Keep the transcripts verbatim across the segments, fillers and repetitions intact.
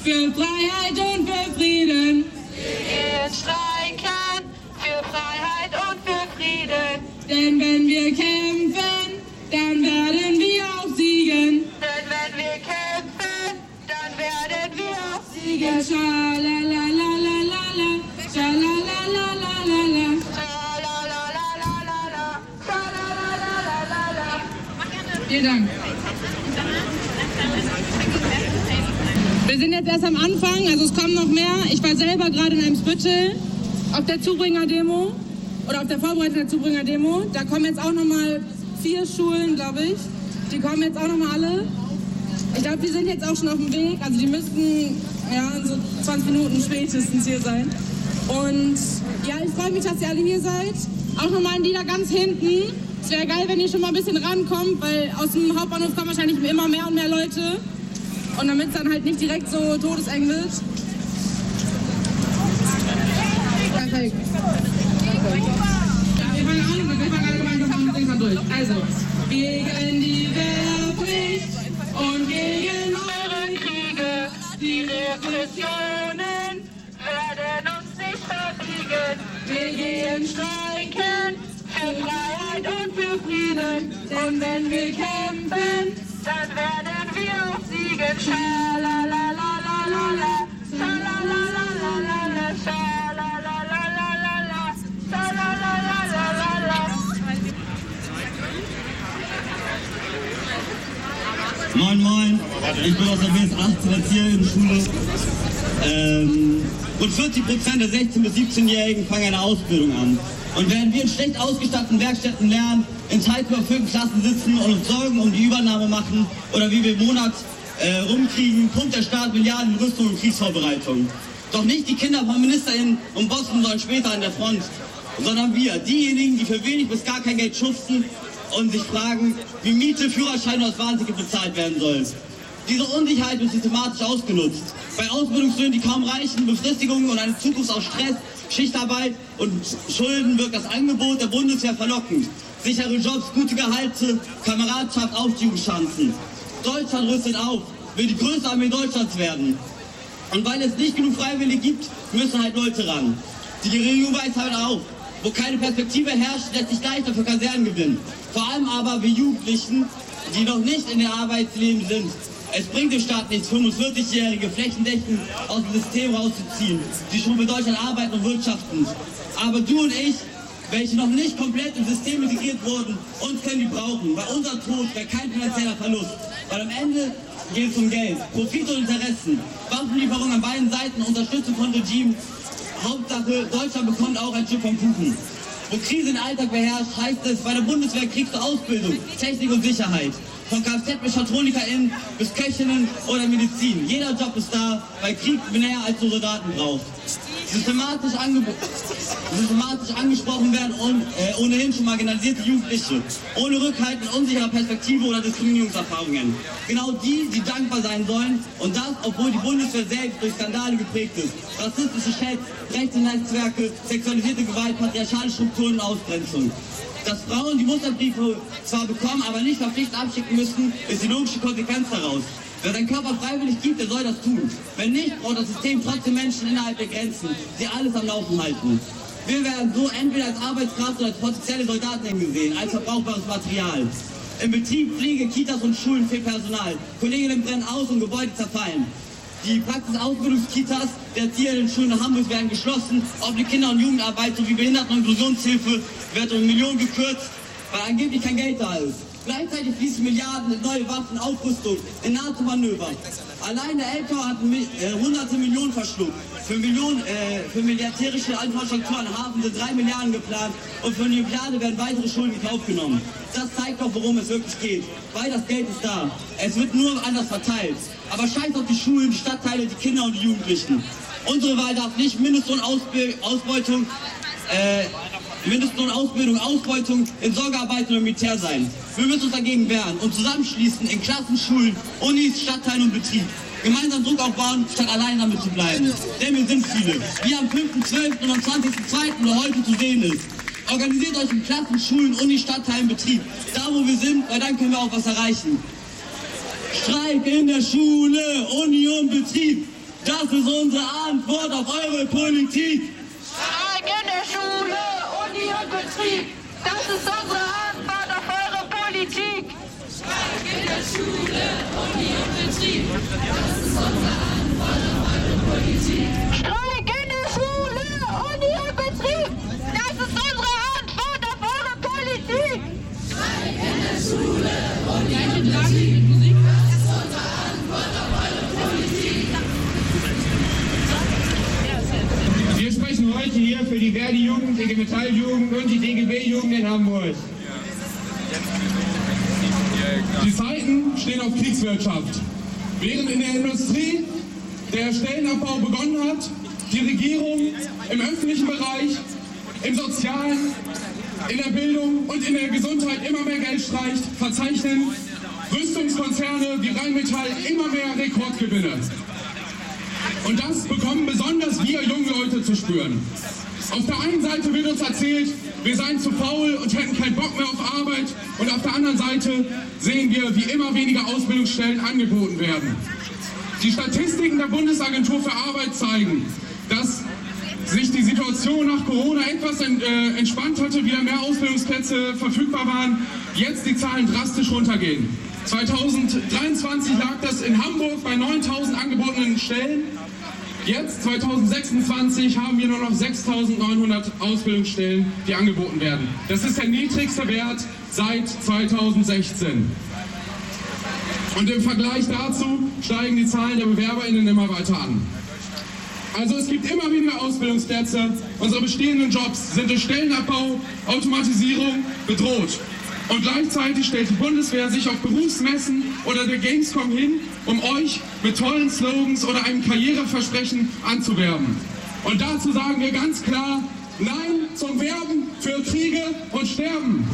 für Freiheit und für Frieden. Wir gehen streiken für Freiheit und für Frieden. Denn wenn wir kämpfen, dann werden wir auch siegen. Denn wenn wir kämpfen, dann werden wir auch siegen. Schalalalala, schalalalala. Schalalalala, schalalalala. Vielen Dank. Wir sind jetzt erst am Anfang, also es kommen noch mehr. Ich war selber gerade in Eimsbüttel auf der Zubringer-Demo oder auf der Vorbereitung der Zubringer-Demo. Da kommen jetzt auch noch mal vier Schulen, glaube ich. Die kommen jetzt auch noch mal alle. Ich glaube, die sind jetzt auch schon auf dem Weg. Also die müssten ja in so zwanzig Minuten spätestens hier sein. Und ja, ich freue mich, dass ihr alle hier seid. Auch nochmal an die da ganz hinten. Es wäre geil, wenn ihr schon mal ein bisschen rankommt, weil aus dem Hauptbahnhof kommen wahrscheinlich immer mehr und mehr Leute. Und damit es dann halt nicht direkt so todeseng wird. Perfekt. Ja, wir fangen an, wir fangen alle gemeinsam an durch. Also, gegen die Wehrpflicht und gegen Eure Kriege, die Repressionen werden uns nicht verbiegen. Wir gehen streiken für Freiheit und für Frieden. Und wenn wir kämpfen, dann werden wir auch siegen. Schalalalala, schalalalala, schalalalala, schalalalala. Moin Moin, ich bin aus der B S achtzehn Erzieherinnen-Schule. Ähm, und vierzig Prozent der sechzehn- bis siebzehnjährigen fangen eine Ausbildung an. Und während wir in schlecht ausgestatteten Werkstätten lernen, in teilüberfüllten Klassen sitzen und uns Sorgen um die Übernahme machen oder wie wir im Monat äh, rumkriegen, pumpt der Staat Milliarden in Rüstung und Kriegsvorbereitung. Doch nicht die Kinder von MinisterInnen und Bossen sollen später an der Front, sondern wir, diejenigen, die für wenig bis gar kein Geld schuften und sich fragen, wie Miete, Führerschein und das Warnticket bezahlt werden soll. Diese Unsicherheit wird systematisch ausgenutzt. Bei Ausbildungslöhnen, die kaum reichen, Befristigungen und eine Zukunft aus Stress, Schichtarbeit und Schulden wirkt das Angebot der Bundeswehr verlockend. Sichere Jobs, gute Gehalte, Kameradschaft, Aufstiegschancen. Deutschland rüstet auf, will die größte Armee Deutschlands werden. Und weil es nicht genug Freiwillige gibt, müssen halt Leute ran. Die Regierung weiß halt auf, wo keine Perspektive herrscht, lässt sich leichter für Kasernen gewinnen. Vor allem aber wir Jugendlichen, die noch nicht in der Arbeitsleben sind. Es bringt dem Staat nichts, fünfundvierzigjährige flächendeckend aus dem System rauszuziehen, die schon für Deutschland arbeiten und wirtschaften. Aber du und ich, welche noch nicht komplett im System integriert wurden, uns können die brauchen, weil unser Tod wäre kein finanzieller Verlust. Weil am Ende geht es um Geld, Profit und Interessen, Waffenlieferungen an beiden Seiten, Unterstützung von Regimen. Hauptsache, Deutschland bekommt auch ein Stück vom Kuchen. Wo Krise den Alltag beherrscht, heißt es, bei der Bundeswehr kriegst du Ausbildung, Technik und Sicherheit. Von Kfz-MechatronikerInnen bis Köchinnen oder Medizin. Jeder Job ist da, weil Krieg mehr als nur Soldaten braucht. Systematisch, systematisch angesprochen werden und äh, ohnehin schon marginalisierte Jugendliche. Ohne Rückhalt mit unsicherer Perspektive oder Diskriminierungserfahrungen. Genau die, die dankbar sein sollen. Und das, obwohl die Bundeswehr selbst durch Skandale geprägt ist. Rassistische Chats, rechte Netzwerke, sexualisierte Gewalt, patriarchale Strukturen und Ausgrenzung. Dass Frauen die Musterbriefe zwar bekommen, aber nicht verpflichtend abschicken müssen, ist die logische Konsequenz daraus. Wer seinen Körper freiwillig gibt, der soll das tun. Wenn nicht, braucht das System trotzdem Menschen innerhalb der Grenzen, die alles am Laufen halten. Wir werden so entweder als Arbeitskraft oder als potenzielle Soldaten angesehen, als verbrauchbares Material. Im Betrieb, Pflege, Kitas und Schulen fehlt Personal. Kolleginnen brennen aus und Gebäude zerfallen. Die Praxis-Ausbildungskitas der Erzieherinnen-Schulen in Hamburg werden geschlossen. Ob die Kinder- und Jugendarbeit sowie Behinderten- und Inklusionshilfe wird um Millionen gekürzt, weil angeblich kein Geld da ist. Gleichzeitig fließen Milliarden in neue Waffen, Aufrüstung, in NATO-Manöver. Allein der L K hat äh, hunderte Millionen verschluckt. Für, Millionen, äh, für militärische Infrastruktur an Hafen sind drei Milliarden geplant und für eine Milliarde werden weitere Schulden in Kauf genommen. Das zeigt doch, worum es wirklich geht. Weil das Geld ist da. Es wird nur anders verteilt. Aber scheiß auf die Schulen, die Stadtteile, die Kinder und die Jugendlichen. Unsere Wahl darf nicht Mindestlohnausbeutung, äh, Mindestlohnausbildung, Ausbeutung in Sorgearbeit oder Militär sein. Wir müssen uns dagegen wehren und zusammenschließen in Klassen, Schulen, Unis, Stadtteilen und Betrieb. Gemeinsam Druck aufbauen, statt allein damit zu bleiben. Denn wir sind viele. Wie am fünften zwölften und am zwanzigsten zweiten oder heute zu sehen ist. Organisiert euch in Klassen, Schulen, Unis, Stadtteilen, Betrieb. Da, wo wir sind, weil dann können wir auch was erreichen. Streik in der Schule, Uni und Betrieb. Das ist unsere Antwort auf eure Politik. Streik in der Schule, Uni und Betrieb. Das ist unsere Antwort auf eure Politik. Streik in der Schule, Uni und Betrieb. Das ist unsere Antwort auf eure Politik. Streik in der Schule, Uni und Betrieb. Das ist unsere Antwort auf eure Politik. Streik in der Schule, Uni und Betrieb. Das ist unsere Antwort auf eure Politik. Wir sprechen heute hier für die Verdi-Jugend, die I G Metall-Jugend und die D G B-Jugend in Hamburg. Die Zeiten stehen auf Kriegswirtschaft. Während in der Industrie der Stellenabbau begonnen hat, die Regierung im öffentlichen Bereich, im Sozialen, in der Bildung und in der Gesundheit immer mehr Geld streicht, verzeichnen Rüstungskonzerne wie Rheinmetall immer mehr Rekordgewinne. Und das bekommen besonders wir junge Leute zu spüren. Auf der einen Seite wird uns erzählt, wir seien zu faul und hätten keinen Bock mehr auf Arbeit. Und auf der anderen Seite sehen wir, wie immer weniger Ausbildungsstellen angeboten werden. Die Statistiken der Bundesagentur für Arbeit zeigen, dass sich die Situation nach Corona etwas äh, entspannt hatte, wieder mehr Ausbildungsplätze verfügbar waren, jetzt die Zahlen drastisch runtergehen. zweitausenddreiundzwanzig lag das in Hamburg bei neuntausend angebotenen Stellen. Jetzt, zweitausendsechsundzwanzig, haben wir nur noch sechstausendneunhundert Ausbildungsstellen, die angeboten werden. Das ist der niedrigste Wert seit zweitausendsechzehn. Und im Vergleich dazu steigen die Zahlen der BewerberInnen immer weiter an. Also es gibt immer weniger Ausbildungsplätze. Unsere bestehenden Jobs sind durch Stellenabbau, Automatisierung bedroht. Und gleichzeitig stellt die Bundeswehr sich auf Berufsmessen oder der Gamescom hin, um euch mit tollen Slogans oder einem Karriereversprechen anzuwerben. Und dazu sagen wir ganz klar, nein zum Werben für Kriege und Sterben.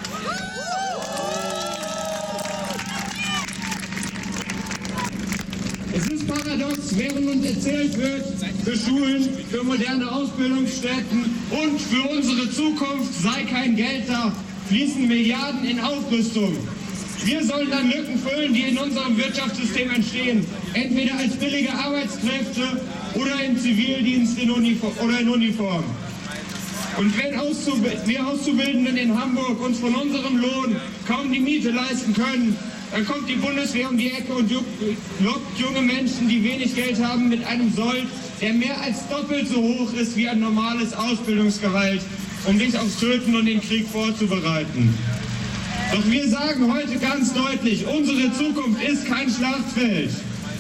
Es ist paradox, während uns erzählt wird, für Schulen, für moderne Ausbildungsstätten und für unsere Zukunft sei kein Geld da, fließen Milliarden in Aufrüstung. Wir sollen dann Lücken füllen, die in unserem Wirtschaftssystem entstehen, entweder als billige Arbeitskräfte oder im Zivildienst in Uniform, oder in Uniform. Und wenn Auszub- wir Auszubildenden in Hamburg uns von unserem Lohn kaum die Miete leisten können, dann kommt die Bundeswehr um die Ecke und lockt junge Menschen, die wenig Geld haben, mit einem Sold, der mehr als doppelt so hoch ist wie ein normales Ausbildungsgehalt, um dich aufs Töten und den Krieg vorzubereiten. Doch wir sagen heute ganz deutlich, unsere Zukunft ist kein Schlachtfeld.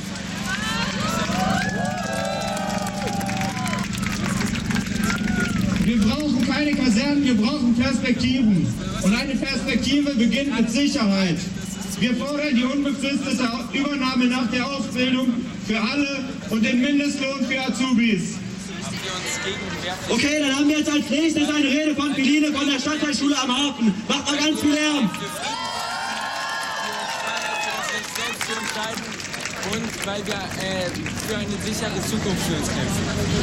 Wir brauchen keine Kasernen, wir brauchen Perspektiven. Und eine Perspektive beginnt mit Sicherheit. Wir fordern die unbefristete Übernahme nach der Ausbildung für alle und den Mindestlohn für Azubis. Okay, dann haben wir jetzt als nächstes eine Rede von Philine von der Stadtteilschule am Hafen. Macht mal ganz viel Lärm. Und weil wir äh, für eine sichere Zukunft für uns kämpfen.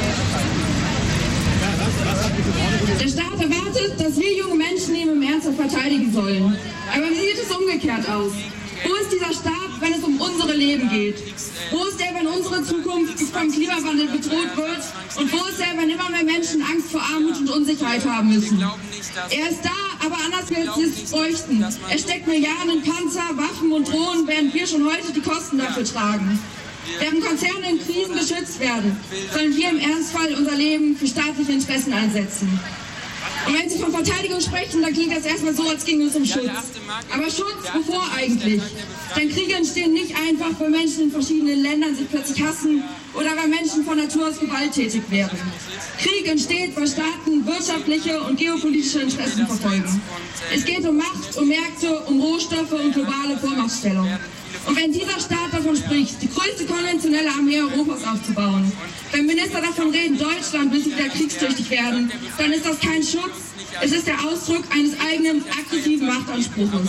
Der Staat erwartet, dass wir junge Menschen ihn im Ernsthaft verteidigen sollen. Aber wie sieht es umgekehrt aus? Wo ist dieser Staat, wenn es um unsere Leben geht? Wo ist er, wenn unsere Zukunft vom Klimawandel bedroht wird? Und wo ist er, wenn immer mehr Menschen Angst vor Armut und Unsicherheit haben müssen? Er ist da, aber anders als wir es bräuchten. Er steckt Milliarden in Panzer, Waffen und Drohnen, während wir schon heute die Kosten dafür tragen. Während Konzerne in Krisen geschützt werden, sollen wir im Ernstfall unser Leben für staatliche Interessen einsetzen. Und wenn Sie von Verteidigung sprechen, dann klingt das erstmal so, als ginge es um Schutz. Aber Schutz wovor eigentlich? Denn Kriege entstehen nicht einfach, weil Menschen in verschiedenen Ländern sich plötzlich hassen oder weil Menschen von Natur aus gewalttätig werden. Krieg entsteht, weil Staaten wirtschaftliche und geopolitische Interessen verfolgen. Es geht um Macht, um Märkte, um Rohstoffe und globale Vormachtstellung. Und wenn dieser Staat davon spricht, die größte konventionelle Armee Europas aufzubauen, wenn Minister davon reden, Deutschland will wieder kriegstüchtig werden, dann ist das kein Schutz, es ist der Ausdruck eines eigenen aggressiven Machtanspruchs.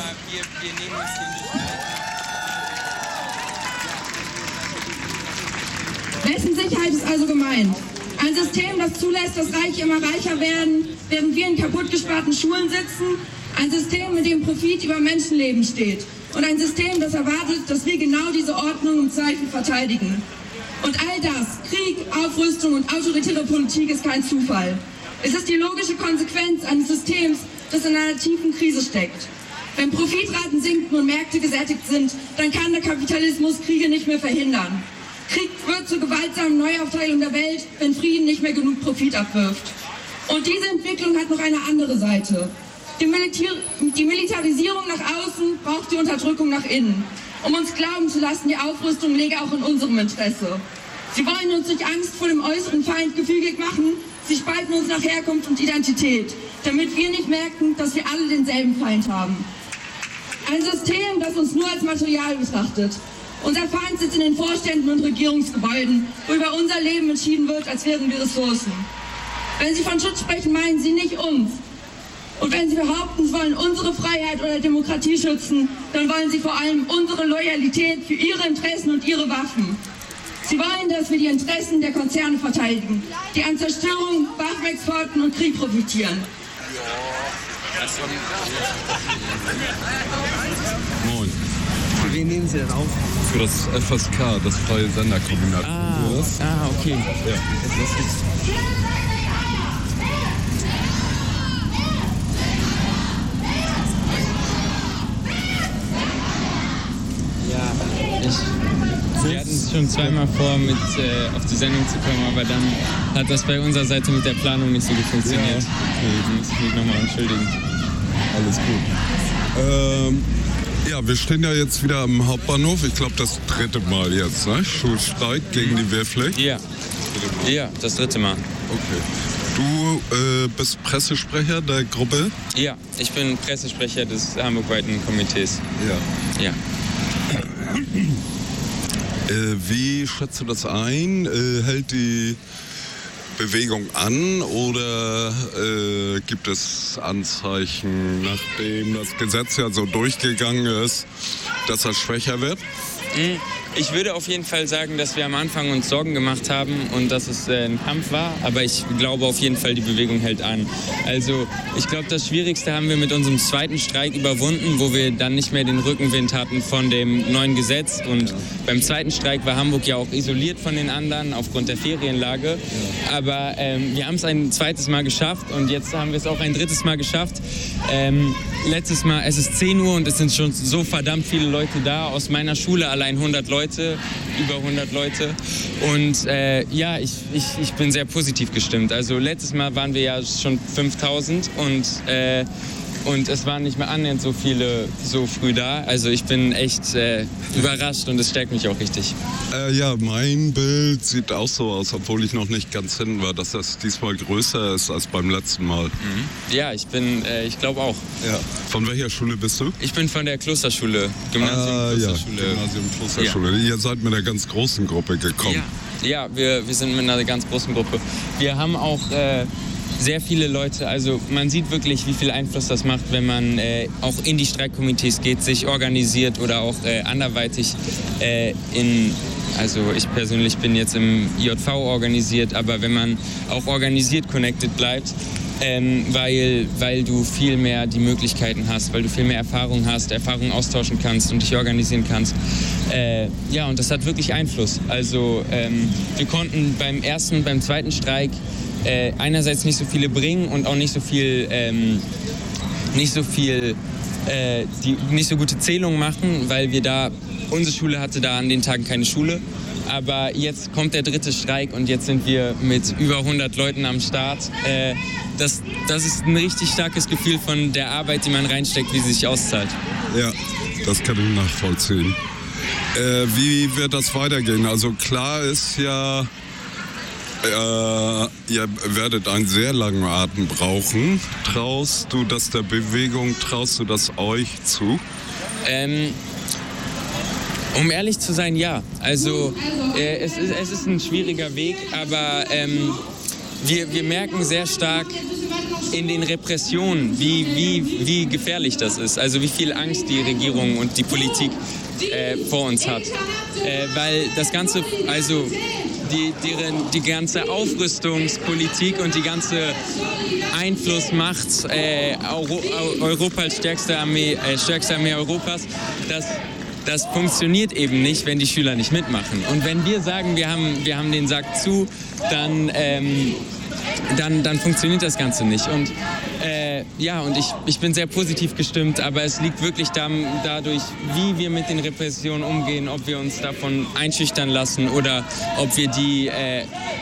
Wessen Sicherheit ist also gemeint? Ein System, das zulässt, dass Reiche immer reicher werden, während wir in kaputtgesparten Schulen sitzen. Ein System, in dem Profit über Menschenleben steht. und ein System, das erwartet, dass wir genau diese Ordnung im Zweifel verteidigen. Und all das, Krieg, Aufrüstung und autoritäre Politik, ist kein Zufall. Es ist die logische Konsequenz eines Systems, das in einer tiefen Krise steckt. Wenn Profitraten sinken und Märkte gesättigt sind, dann kann der Kapitalismus Kriege nicht mehr verhindern. Krieg wird zur gewaltsamen Neuaufteilung der Welt, wenn Frieden nicht mehr genug Profit abwirft. Und diese Entwicklung hat noch eine andere Seite. Die, Militär, die Militarisierung nach außen braucht die Unterdrückung nach innen, um uns glauben zu lassen, die Aufrüstung läge auch in unserem Interesse. Sie wollen uns durch Angst vor dem äußeren Feind gefügig machen, sie spalten uns nach Herkunft und Identität, damit wir nicht merken, dass wir alle denselben Feind haben. Ein System, das uns nur als Material betrachtet. Unser Feind sitzt in den Vorständen und Regierungsgebäuden, wo über unser Leben entschieden wird, als wären wir Ressourcen. Wenn Sie von Schutz sprechen, meinen Sie nicht uns. Und wenn Sie behaupten, Sie wollen unsere Freiheit oder Demokratie schützen, dann wollen Sie vor allem unsere Loyalität für Ihre Interessen und Ihre Waffen. Sie wollen, dass wir die Interessen der Konzerne verteidigen, die an Zerstörung, Waffenexporten und Krieg profitieren. Moin. Für wen nehmen Sie denn auf? Für das F S K, das Freie Senderkombinat. Ah, ah okay. Ja. Das ist ja, ich, wir hatten es schon zweimal vor, mit äh, auf die Sendung zu kommen, aber dann hat das bei unserer Seite mit der Planung nicht so gut funktioniert. Ja. Okay, muss ich mich nochmal entschuldigen. Alles gut. Ähm, ja, wir stehen ja jetzt wieder am Hauptbahnhof. Ich glaube, das dritte Mal jetzt, ne? Schulstreik gegen die Wehrpflicht. Ja, ja, das dritte Mal. Okay. Du äh, bist Pressesprecher der Gruppe? Ja, ich bin Pressesprecher des hamburgweiten Komitees. Ja. Ja. Äh, wie schätzt du das ein? Äh, hält die Bewegung an oder äh, gibt es Anzeichen, nachdem das Gesetz ja so durchgegangen ist, dass das schwächer wird? Ich würde auf jeden Fall sagen, dass wir am Anfang uns Sorgen gemacht haben und dass es äh, ein Kampf war, aber ich glaube auf jeden Fall, die Bewegung hält an. Also ich glaube, das Schwierigste haben wir mit unserem zweiten Streik überwunden, wo wir dann nicht mehr den Rückenwind hatten von dem neuen Gesetz. Und ja. beim zweiten Streik war Hamburg ja auch isoliert von den anderen aufgrund der Ferienlage. Ja. Aber ähm, wir haben es ein zweites Mal geschafft und jetzt haben wir es auch ein drittes Mal geschafft. Ähm, letztes Mal, es ist zehn Uhr und es sind schon so verdammt viele Leute da. Aus meiner Schule allein hundert Leute, über hundert Leute. Und äh, ja, ich, ich, ich bin sehr positiv gestimmt. Also letztes Mal waren wir ja schon fünftausend und, äh, und es waren nicht mehr annähernd so viele so früh da. Also ich bin echt äh, überrascht und es stärkt mich auch richtig. Äh, ja, mein Bild sieht auch so aus, obwohl ich noch nicht ganz hin war, dass das diesmal größer ist als beim letzten Mal. Mhm. Ja, ich bin, äh, ich glaube auch. Ja. Von welcher Schule bist du? Ich bin von der Klosterschule, Gymnasium ah, Klosterschule. Ja, Gymnasium Klosterschule. Ja. Ihr seid mit einer ganz großen Gruppe gekommen. Ja, ja wir, wir sind mit einer ganz großen Gruppe. Wir haben auch äh, sehr viele Leute, also man sieht wirklich, wie viel Einfluss das macht, wenn man äh, auch in die Streikkomitees geht, sich organisiert oder auch äh, anderweitig äh, in, also ich persönlich bin jetzt im J V organisiert, aber wenn man auch organisiert connected bleibt, ähm, weil, weil du viel mehr die Möglichkeiten hast, weil du viel mehr Erfahrung hast, Erfahrung austauschen kannst und dich organisieren kannst. Äh, ja, und das hat wirklich Einfluss. Also ähm, wir konnten beim ersten, beim zweiten Streik Äh, einerseits nicht so viele bringen und auch nicht so viel, ähm, nicht so viel, äh, die nicht so gute Zählung machen, weil wir da, unsere Schule hatte da an den Tagen keine Schule. Aber jetzt kommt der dritte Streik und jetzt sind wir mit über hundert Leuten am Start. Äh, das, das ist ein richtig starkes Gefühl von der Arbeit, die man reinsteckt, wie sie sich auszahlt. Ja, das kann ich nachvollziehen. Äh, wie wird das weitergehen? Also klar ist ja, Äh, ihr werdet einen sehr langen Atem brauchen. Traust du das der Bewegung, traust du das euch zu? Ähm, um ehrlich zu sein, ja. Also äh, es, ist, es ist ein schwieriger Weg, aber ähm, wir, wir merken sehr stark in den Repressionen, wie, wie, wie gefährlich das ist. Also wie viel Angst die Regierung und die Politik äh, vor uns hat. Äh, weil das Ganze, also die, deren, die ganze Aufrüstungspolitik und die ganze Einflussmacht äh, Euro, Europa als stärkste Armee, äh, stärkste Armee Europas, das, das funktioniert eben nicht, wenn die Schüler nicht mitmachen. Und wenn wir sagen, wir haben, wir haben den Sack zu, dann, ähm, dann, dann funktioniert das Ganze nicht. Und äh, ja, und ich, ich bin sehr positiv gestimmt, aber es liegt wirklich da, dadurch, wie wir mit den Repressionen umgehen, ob wir uns davon einschüchtern lassen oder ob wir die äh,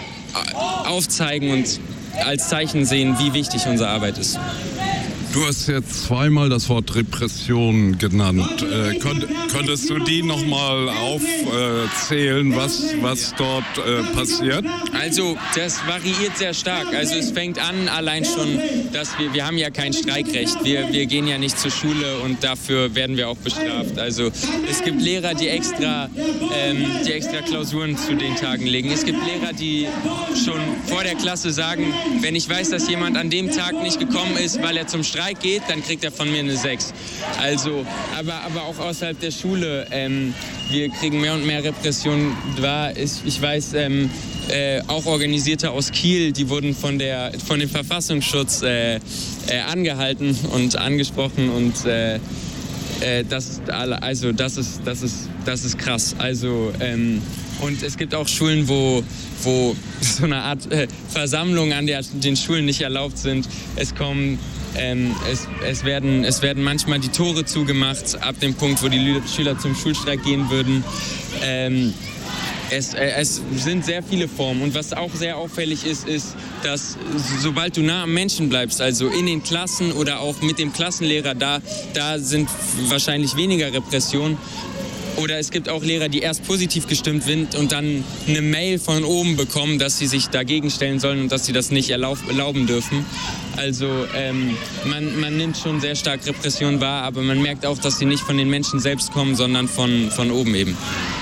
aufzeigen und als Zeichen sehen, wie wichtig unsere Arbeit ist. Du hast jetzt zweimal das Wort Repression genannt. Äh, konnt, konntest du die nochmal aufzählen, äh, was, was dort äh, passiert? Also das variiert sehr stark. Also es fängt an allein schon, dass wir, wir haben ja kein Streikrecht. Wir, wir gehen ja nicht zur Schule und dafür werden wir auch bestraft. Also es gibt Lehrer, die extra, ähm, die extra Klausuren zu den Tagen legen. Es gibt Lehrer, die schon vor der Klasse sagen, wenn ich weiß, dass jemand an dem Tag nicht gekommen ist, weil er zum Streik geht, dann kriegt er von mir eine sechs. Also, aber, aber auch außerhalb der Schule, ähm, wir kriegen mehr und mehr Repressionen wahr. Ich, ich weiß, ähm, äh, auch Organisierte aus Kiel, die wurden von, der, von dem Verfassungsschutz äh, äh, angehalten und angesprochen und äh, äh, das, also das ist, das ist, das ist krass. Also, ähm, und es gibt auch Schulen, wo, wo so eine Art äh, Versammlung an der, den Schulen nicht erlaubt sind. Es kommen Ähm, es, es, werden, es werden manchmal die Tore zugemacht, ab dem Punkt, wo die Lü- Schüler zum Schulstreik gehen würden. Ähm, es, äh, es sind sehr viele Formen. Und was auch sehr auffällig ist, ist, dass sobald du nah am Menschen bleibst, also in den Klassen oder auch mit dem Klassenlehrer, da, da sind wahrscheinlich weniger Repressionen. Oder es gibt auch Lehrer, die erst positiv gestimmt sind und dann eine Mail von oben bekommen, dass sie sich dagegen stellen sollen und dass sie das nicht erlaub- erlauben dürfen. Also ähm, man, man nimmt schon sehr stark Repression wahr, aber man merkt auch, dass sie nicht von den Menschen selbst kommen, sondern von, von oben eben.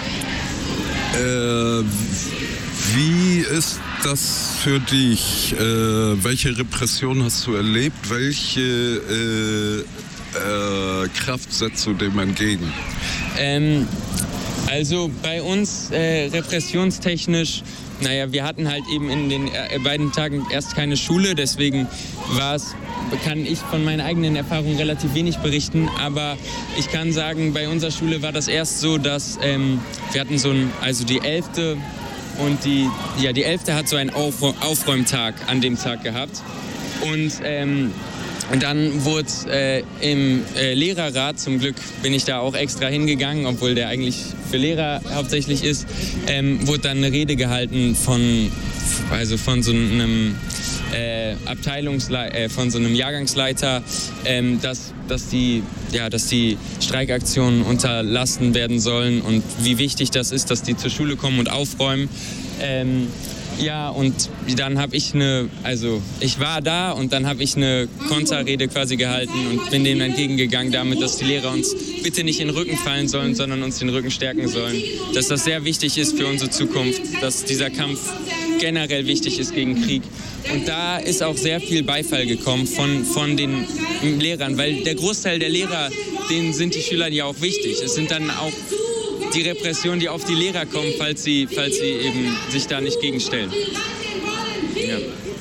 Äh, wie ist das für dich? Äh, welche Repression hast du erlebt? Welche äh, äh, Kraft setzt du dem entgegen? Ähm, also bei uns äh, repressionstechnisch, naja, wir hatten halt eben in den äh, beiden Tagen erst keine Schule, deswegen war es, kann ich von meinen eigenen Erfahrungen relativ wenig berichten, aber ich kann sagen, bei unserer Schule war das erst so, dass ähm, wir hatten so ein, also die elfte und die, ja, die elfte hat so einen Auf, Aufräumtag an dem Tag gehabt und ähm, Und dann wurde äh, im äh, Lehrerrat, zum Glück bin ich da auch extra hingegangen, obwohl der eigentlich für Lehrer hauptsächlich ist, ähm, wurde dann eine Rede gehalten von, also von so einem äh, Abteilungsleiter, äh, von so einem Jahrgangsleiter, ähm, dass, dass, die, ja, dass die Streikaktionen unterlassen werden sollen und wie wichtig das ist, dass die zur Schule kommen und aufräumen. Ähm, Ja, und dann habe ich eine, also ich war da und dann habe ich eine Konterrede quasi gehalten und bin denen entgegengegangen damit, dass die Lehrer uns bitte nicht in den Rücken fallen sollen, sondern uns den Rücken stärken sollen. Dass das sehr wichtig ist für unsere Zukunft, dass dieser Kampf generell wichtig ist gegen Krieg. Und da ist auch sehr viel Beifall gekommen von, von den Lehrern, weil der Großteil der Lehrer, denen sind die Schüler ja auch wichtig. Es sind dann auch die Repressionen, die auf die Lehrer kommen, falls sie, falls sie eben sich da nicht gegenstellen. Ja.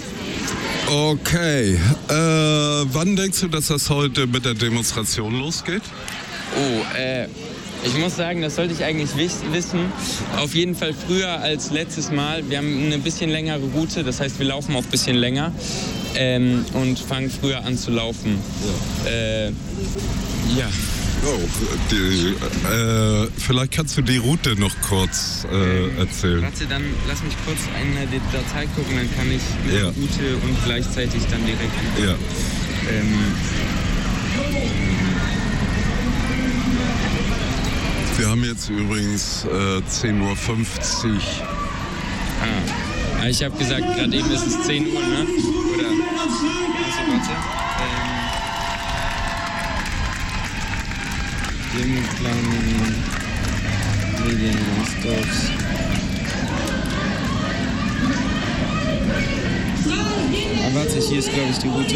Okay. Äh, wann denkst du, dass das heute mit der Demonstration losgeht? Oh, äh, ich muss sagen, das sollte ich eigentlich wiss- wissen. Auf jeden Fall früher als letztes Mal. Wir haben eine bisschen längere Route, das heißt, wir laufen auch ein bisschen länger ähm, und fangen früher an zu laufen. Ja. Äh, ja. Oh, die, äh, vielleicht kannst du die Route noch kurz äh, erzählen. Warte, dann lass mich kurz in der Datei gucken, dann kann ich die ja. Route und gleichzeitig dann direkt... Ja. Ähm, Wir haben jetzt übrigens äh, zehn Uhr fünfzig. Ah, ich habe gesagt, gerade eben ist es zehn Uhr, ne? Oder? Also, warte. Ähm, Im kleinen Medien Lonsdorfs. Ah, warte, hier ist, glaube ich, die Route.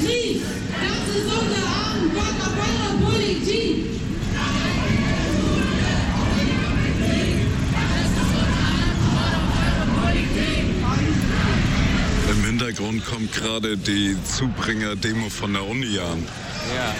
Das ist unser Abend, Politik. Hintergrund kommt gerade die Zubringer-Demo von der Uni an. Ja.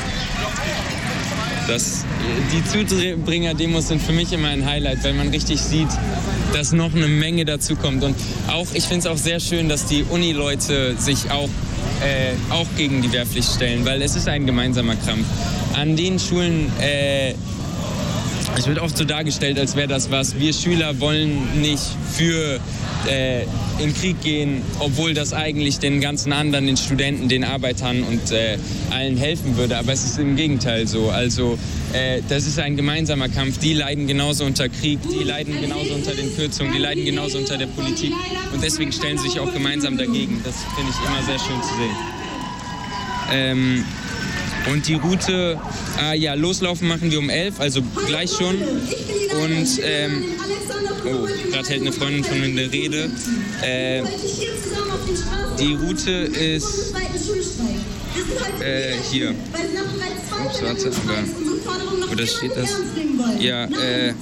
Das, die Zubringer-Demos sind für mich immer ein Highlight, weil man richtig sieht, dass noch eine Menge dazu kommt. Und auch, ich finde es auch sehr schön, dass die Uni-Leute sich auch, äh, auch gegen die Wehrpflicht stellen, weil es ist ein gemeinsamer Kampf. An den Schulen, äh, es wird oft so dargestellt, als wäre das was, wir Schüler wollen nicht für äh, in Krieg gehen, obwohl das eigentlich den ganzen anderen, den Studenten, den Arbeitern und äh, allen helfen würde. Aber es ist im Gegenteil so. Also äh, das ist ein gemeinsamer Kampf. Die leiden genauso unter Krieg, die leiden genauso unter den Kürzungen, die leiden genauso unter der Politik. Und deswegen stellen sie sich auch gemeinsam dagegen. Das finde ich immer sehr schön zu sehen. Ähm, Und die Route, ah ja, loslaufen machen wir um elf, also gleich schon. Und, ähm, oh, gerade hält eine Freundin von mir eine Rede. Äh, die Route ist, äh, hier. Ups, warte, aber, wo das steht das? Ja, äh,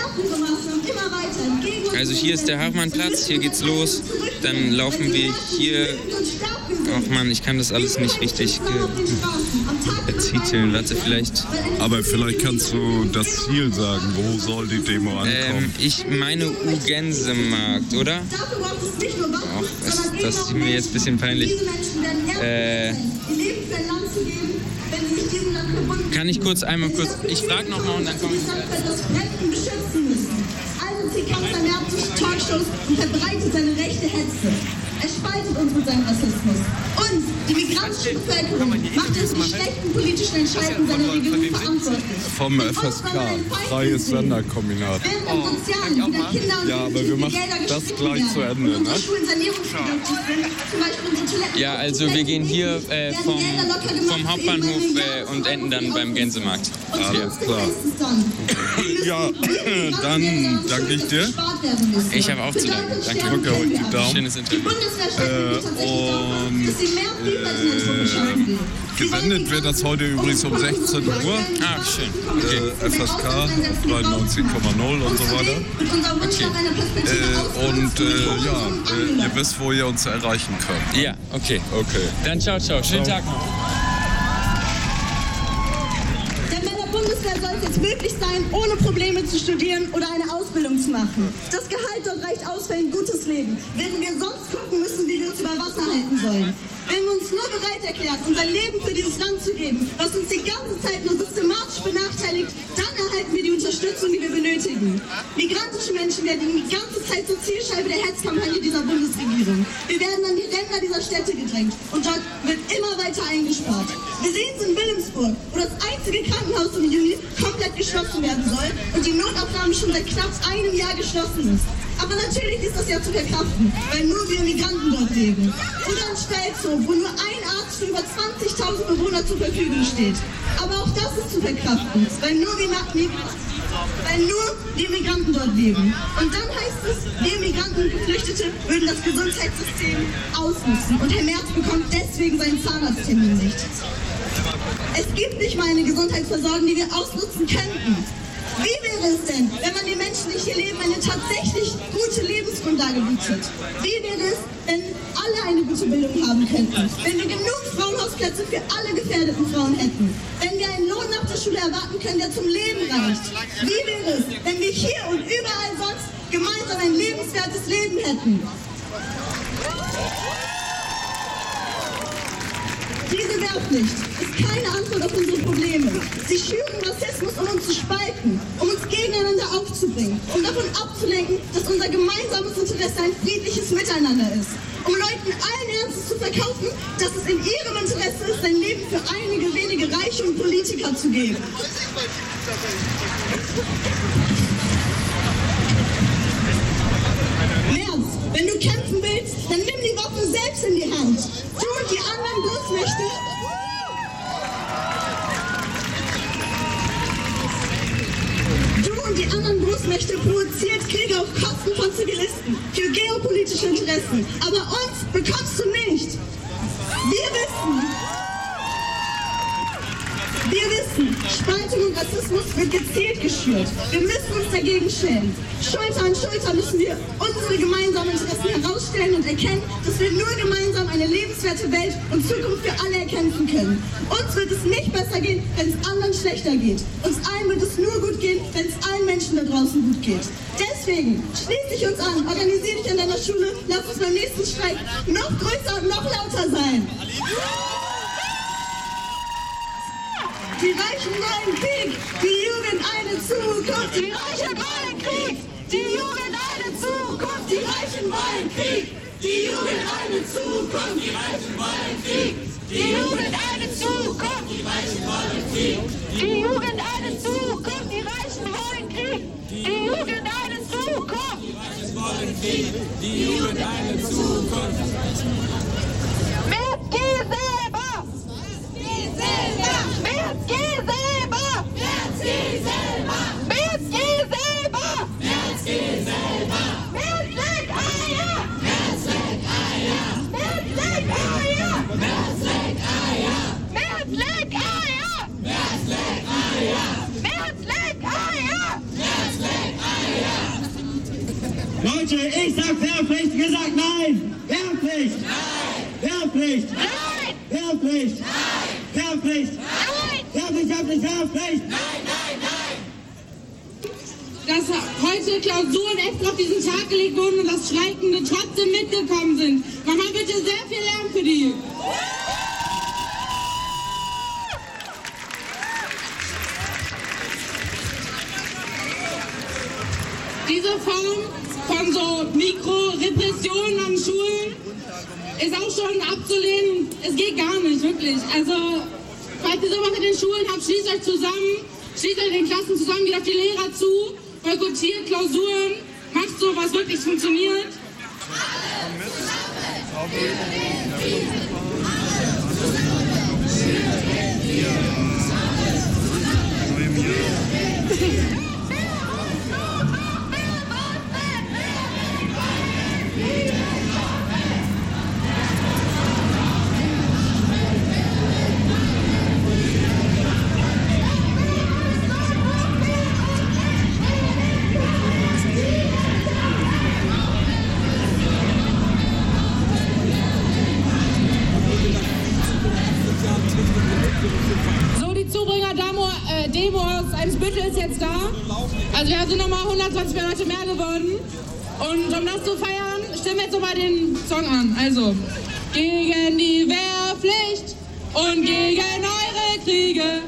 also hier ist der Hartmannplatz, hier geht's los. Dann laufen wir hier, ach man, ich kann das alles nicht richtig betiteln, warte, vielleicht. Aber vielleicht kannst du das Ziel sagen, wo soll die Demo ankommen? Ähm, ich meine U-Gänsemarkt, oder? Ach, das, das ist mir jetzt ein bisschen peinlich. Äh, kann ich kurz einmal kurz, ich frage nochmal und dann komme ich. Sie kann vermehrt durch Talkshows und verbreitet seine rechte Hetze. Er spaltet uns mit seinem Rassismus. Und die migrantische Bevölkerung macht es mit schlechten politischen Entscheidungen seiner Regierung verantwortlich. Vom F S K, Freies Senderkombinat. Ja, aber wir machen das gleich zu Ende, ne? Ja, also wir gehen hier äh, vom, vom Hauptbahnhof äh, und enden dann beim Gänsemarkt. Alles klar. Ja, dann danke ich dir. Ich habe auch zu danken. Danke. Drücke euch die Daumen. Schönes Interview. Äh, und äh, gesendet wird das heute übrigens um sechzehn Uhr. Ah, schön. Okay. Äh, F S K dreiundneunzig Komma null und so weiter. Okay. Äh, und äh, ja, äh, ihr wisst, wo ihr uns erreichen könnt. Ja, okay. Okay. Dann ciao, ciao. Schönen Tag noch. Bundeswehr soll es jetzt möglich sein, ohne Probleme zu studieren oder eine Ausbildung zu machen. Das Gehalt dort reicht aus für ein gutes Leben, während wir sonst gucken müssen, wie wir uns über Wasser halten sollen. Wenn wir uns nur bereit erklären, unser Leben für dieses Land zu geben, was uns die ganze Zeit nur systematisch benachteiligt, dann erhalten wir die Unterstützung, die wir benötigen. Migrantische Menschen werden die ganze Zeit zur Zielscheibe der Hetzkampagne dieser Bundesregierung. Wir werden an die Ränder dieser Städte gedrängt und dort wird immer weiter eingespart. Wir sehen es in Wilhelmsburg, wo das einzige Krankenhaus im Juni komplett geschlossen werden soll und die Notaufnahme schon seit knapp einem Jahr geschlossen ist. Aber natürlich ist das ja zu verkraften, weil nur wir Migranten dort leben. Oder in Stelzow, wo nur ein Arzt für über zwanzigtausend Bewohner zur Verfügung steht. Aber auch das ist zu verkraften, weil nur wir, weil nur wir Migranten dort leben. Und dann heißt es, wir Migranten und Geflüchtete würden das Gesundheitssystem ausnutzen. Und Herr Merz bekommt deswegen seinen Zahnarzttermin nicht. Es gibt nicht mal eine Gesundheitsversorgung, die wir ausnutzen könnten. Wie wäre es denn, wenn man den Menschen, die hier leben, eine tatsächlich gute Lebensgrundlage bietet? Wie wäre es, wenn alle eine gute Bildung haben könnten? Wenn wir genug Frauenhausplätze für alle gefährdeten Frauen hätten? Wenn wir einen Lohn nach der Schule erwarten können, der zum Leben reicht? Wie wäre es, wenn wir hier und überall sonst gemeinsam ein lebenswertes Leben hätten? Diese Wehrpflicht ist keine Antwort auf unsere Probleme. Sie schüren Rassismus, um uns zu spalten, um uns gegeneinander aufzubringen, um davon abzulenken, dass unser gemeinsames Interesse ein friedliches Miteinander ist. Um Leuten allen Ernstes zu verkaufen, dass es in ihrem Interesse ist, sein Leben für einige wenige Reiche und Politiker zu geben. Merz, wenn du kämpfen willst, dann nimm die Waffen selbst in die Hand. Du und die anderen Großmächte. Du und die anderen Großmächte provoziert Kriege auf Kosten von Zivilisten für geopolitische Interessen. Aber uns bekommst du nicht. Wir wissen, wir wissen, Spaltung und Rassismus wird gezielt geschürt. Wir müssen uns dagegen stellen. Schulter an Schulter müssen wir unsere gemeinsamen Interessen herausstellen. aufstellen und erkennen, dass wir nur gemeinsam eine lebenswerte Welt und Zukunft für alle erkämpfen können. Uns wird es nicht besser gehen, wenn es anderen schlechter geht. Uns allen wird es nur gut gehen, wenn es allen Menschen da draußen gut geht. Deswegen schließ dich uns an, organisier dich an deiner Schule, lass uns beim nächsten Streik noch größer und noch lauter sein. Die Reichen wollen Krieg, die Jugend eine Zukunft. Die Reichen wollen Krieg, die Jugend eine Zukunft. Die Reichen wollen Krieg, die Jugend eine Zukunft. Die Reichen wollen Krieg, die Jugend eine Zukunft. Die Reichen wollen Krieg, die Jugend eine Zukunft. Die Reichen wollen Krieg, die Jugend eine Zukunft. Die Reichen wollen Krieg, die Jugend eine Zukunft. Mit G selber! Mit G selber! Mit G selber! Mit G selber! Mit G selber! Mit G selber! Mit Leckeier! Mit Leckeier! Mit Leckeier! Mit Leckeier! Mit Leckeier! Mit Leckeier! Mit Leckeier! Mit Leckeier! Leute, ich sag Wehrpflicht, ihr sagt nein! Wehrpflicht! Nein! Wehrpflicht! Nein! Wehrpflicht! Nein! Wehrpflicht! Nein! Wehrpflicht, Wehrpflicht, Wehrpflicht! Nein, nein, nein! Dass heute Klausuren extra auf diesen Tag gelegt wurden und dass Streikende trotzdem mitgekommen sind. Mach mal bitte sehr viel Lärm für die. Diese Form von so Mikro-Repressionen an Schulen ist auch schon abzulehnen. Es geht gar nicht, wirklich. Also, falls ihr sowas in den Schulen habt, schließt euch zusammen, schließt euch in den Klassen zusammen, geht auf die Lehrer zu, boykottiert Klausuren, macht so, was wirklich funktioniert. So, die Zubringer-Demo äh, Demo aus Eimsbüttel ist jetzt da. Also wir sind nochmal hundertzwanzig Leute mehr geworden. Und um das zu feiern, stimmen wir jetzt nochmal den Song an. Also, gegen die Wehrpflicht und gegen eure Kriege.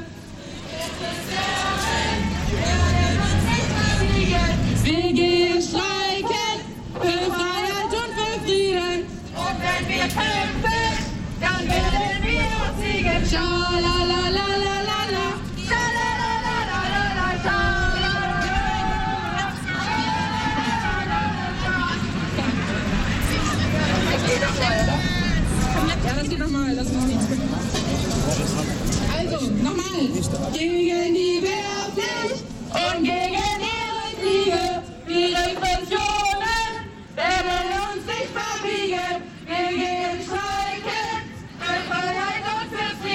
Wir gehen streiken für Freiheit und für Frieden. Und wenn wir kämpfen, dann werden wir siegen. Scha-la-la-la-la-la-la. Scha-la-la-la-la-la-la, Ja, das geht nochmal, das geht nochmal. Also, nochmal. Gegen die Wehr.